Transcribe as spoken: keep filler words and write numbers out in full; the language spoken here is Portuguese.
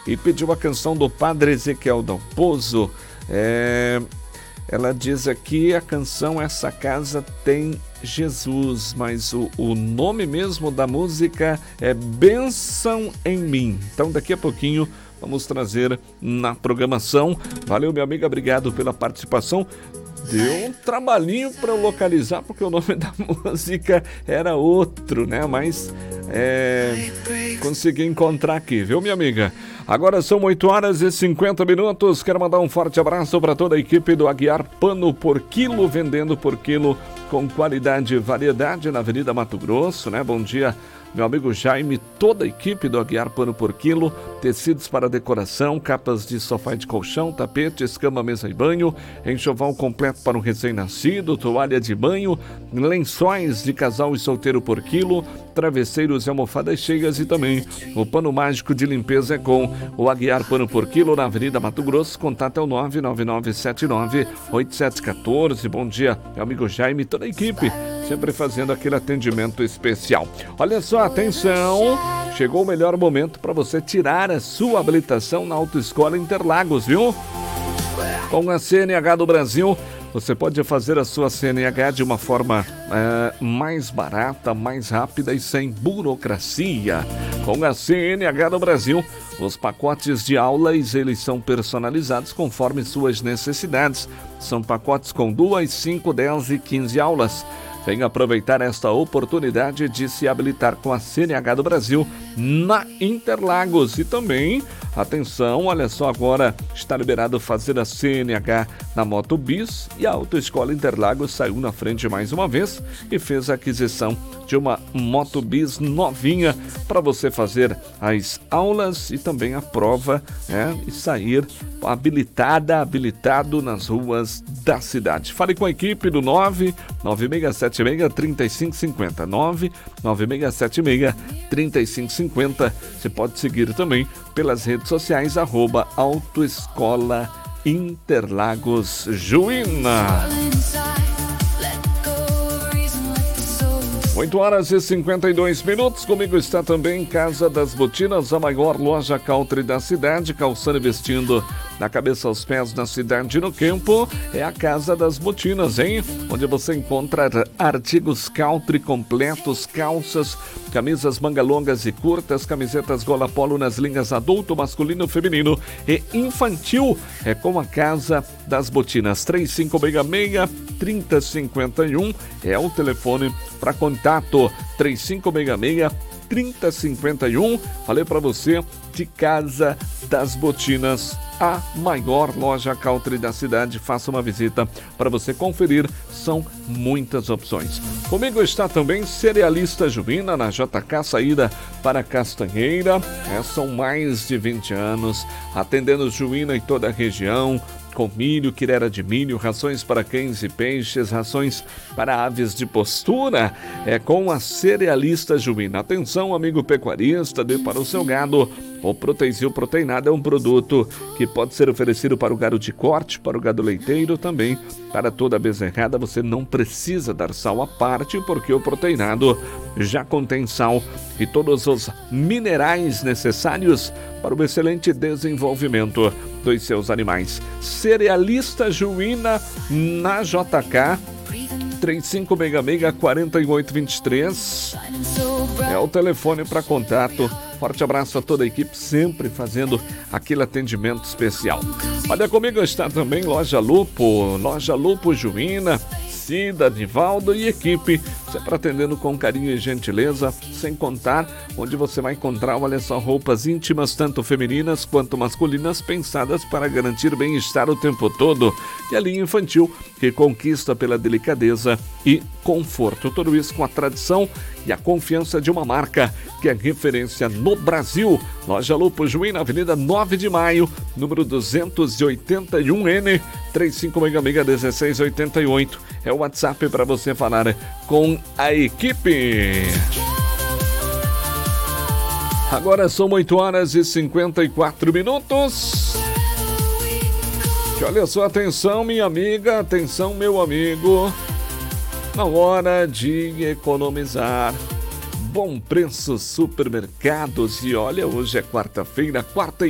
e pediu a canção do Padre Ezequiel Dalpozo. É, ela diz aqui, a canção Essa Casa Tem Jesus, mas o, o nome mesmo da música é Bênção em Mim. Então daqui a pouquinho vamos trazer na programação. Valeu, minha amiga, obrigado pela participação. Deu um trabalhinho para eu localizar, porque o nome da música era outro, né? Mas é, consegui encontrar aqui, viu, minha amiga? Agora são oito horas e cinquenta minutos. Quero mandar um forte abraço para toda a equipe do Aguiar Pano por Quilo, vendendo por quilo com qualidade e variedade na Avenida Mato Grosso, né? Bom dia, meu amigo Jaime, toda a equipe do Aguiar Pano por Quilo, tecidos para decoração, capas de sofá e de colchão, tapetes, cama, mesa e banho, enxoval completo para um recém-nascido, toalha de banho, lençóis de casal e solteiro por quilo, travesseiros e almofadas cheias e também o pano mágico de limpeza é com o Aguiar Pano por Quilo na Avenida Mato Grosso. Contato é o nove nove nove sete nove oito sete um quatro. Bom dia, meu amigo Jaime, toda a equipe, sempre fazendo aquele atendimento especial. Olha só, atenção, chegou o melhor momento para você tirar a sua habilitação na Autoescola Interlagos, viu? Com a C N H do Brasil, você pode fazer a sua C N H de uma forma é, mais barata, mais rápida e sem burocracia. Com a C N H do Brasil, os pacotes de aulas, eles são personalizados conforme suas necessidades. São pacotes com duas, cinco, dez e quinze aulas. Venha aproveitar esta oportunidade de se habilitar com a C N H do Brasil na Interlagos. E também, atenção, olha só, agora está liberado fazer a C N H na Moto Bis e a Autoescola Interlagos saiu na frente mais uma vez e fez a aquisição de uma Moto Bis novinha para você fazer as aulas e também a prova, né, e sair habilitada, habilitado nas ruas da cidade. Fale com a equipe do nove nove seis sete seis, três cinco cinco zero, nove nove seis sete seis, três cinco cinco zero. Você pode seguir também pelas redes sociais, arroba Autoescola Interlagos Juína. oito horas e cinquenta e dois minutos. Comigo está também Casa das Botinas, a maior loja country da cidade, calçando e vestindo da cabeça aos pés na cidade e no campo. É a Casa das Botinas, hein? Onde você encontra artigos country completos, calças, camisas manga longas e curtas, camisetas gola polo nas linhas adulto, masculino, feminino e infantil. É com a Casa das Botinas. três cinco seis seis, três zero cinco um é o telefone para contato. três cinco seis seis, três zero cinco um. Falei para você de Casa das Botinas, a maior loja country da cidade. Faça uma visita para você conferir, são muitas opções. Comigo está também Cerealista Juvina, na J K, saída para Castanheira. É, são mais de vinte anos atendendo Juína e toda a região, com milho, quirera de milho, rações para cães e peixes, rações para aves de postura. É com a Cerealista Juvina. Atenção, amigo pecuarista, dê para o seu gado. O Proteizil Proteinado é um produto que pode ser oferecido para o gado de corte, para o gado leiteiro, também para toda a bezerrada. Você não precisa dar sal à parte, porque o Proteinado já contém sal e todos os minerais necessários para o excelente desenvolvimento dos seus animais. Cerealista Juína, na J K, três cinco seis seis, quatro oito dois três é o telefone para contato. Forte abraço a toda a equipe, sempre fazendo aquele atendimento especial. Olha, comigo está também Loja Lupo, Loja Lupo Juína, Cida, Nivaldo e equipe, sempre atendendo com carinho e gentileza, sem contar onde você vai encontrar, olha só, roupas íntimas, tanto femininas quanto masculinas, pensadas para garantir bem-estar o tempo todo. E a linha infantil, que conquista pela delicadeza e conforto. Tudo isso com a tradição e a confiança de uma marca que é referência no Brasil. Loja Lupo Juína, Avenida nove de maio, número duzentos e oitenta e um N, três cinco seis seis, um seis oito oito. É o WhatsApp para você falar com a equipe. Agora são oito horas e cinquenta e quatro minutos. E olha só, atenção, minha amiga, atenção, meu amigo. Na hora de economizar. Bom Preço Supermercados. E olha, hoje é quarta-feira, quarta